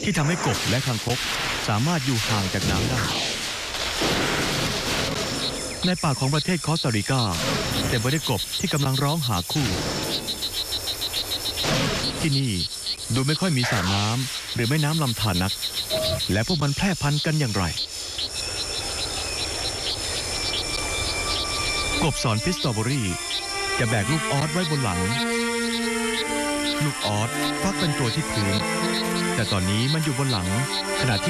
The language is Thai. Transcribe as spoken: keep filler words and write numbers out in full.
ที่ทำให้กบและคางคกสามารถอยู่ห่างจากน้ำได้ในป่าของประเทศคอสตาริกาเต็มไปด้วยกบที่กำลังร้องหาคู่ที่นี่ดูไม่ค่อยมีสระน้ำหรือแม่น้ำลำธารนักและพวกมันแพร่พันธุ์กันอย่างไรกบสอนพิสตรอเบอรี่จะแบกลูกออสไว้บนหลังลูกออสฟักเป็นตัวที่พื้นแต่ตอนนี้มันอยู่บนหลังขณะที่